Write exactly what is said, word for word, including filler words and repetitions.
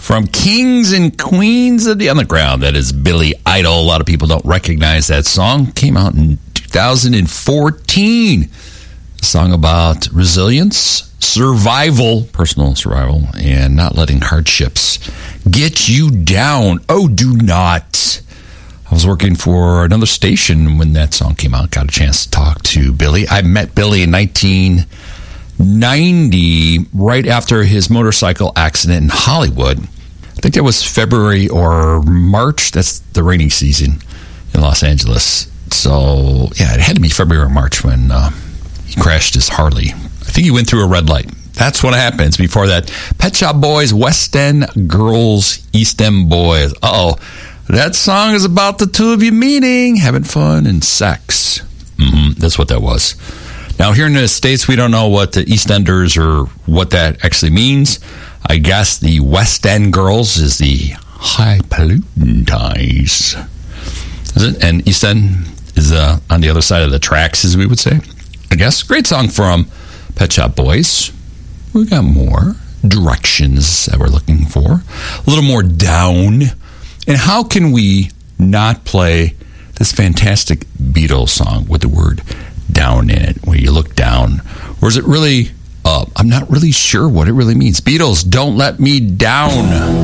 from Kings and Queens of the Underground. That is Billy Idol. A lot of people don't recognize that song. Came out in two thousand fourteen. A song about resilience, survival, personal survival, and not letting hardships get you down. Oh, do not. I was working for another station when that song came out. Got a chance to talk to Billy. I met Billy in nineteen ninety, right after his motorcycle accident in Hollywood. I think that was February or March. That's the rainy season in Los Angeles. So, yeah, it had to be February or March when uh, he crashed his Harley. I think he went through a red light. That's what happens. Before that, Pet Shop Boys, West End Girls, East End Boys. Uh-oh. That song is about the two of you meeting, having fun, and sex. Mm-hmm. That's what that was. Now, here in the States, we don't know what the East Enders or what that actually means. I guess the West End Girls is the highfalutin guys. Is it? And East End is uh, on the other side of the tracks, as we would say. I guess. Great song from Pet Shop Boys. We got more directions that we're looking for. A little more down. And how can we not play this fantastic Beatles song with the word down in it, where you look down? Or is it really up? I'm not really sure what it really means. Beatles, Don't Let Me Down.